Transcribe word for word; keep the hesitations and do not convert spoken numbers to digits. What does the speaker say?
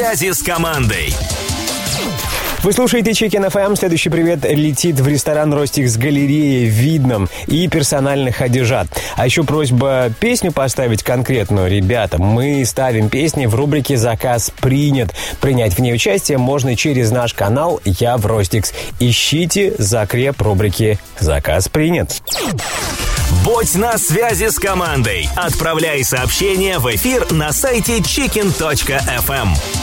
Связи с командой. Вы слушаете Чикен эф эм. Следующий привет летит в ресторан «Ростикс Галереи» в Видном и персональных одежат. А еще просьба песню поставить конкретную. Ребята, мы ставим песни в рубрике «Заказ принят». Принять в ней участие можно через наш канал «Я в Ростикс». Ищите закреп рубрики «Заказ принят». Будь на связи с командой. Отправляй сообщения в эфир на сайте чикен точка эф эм.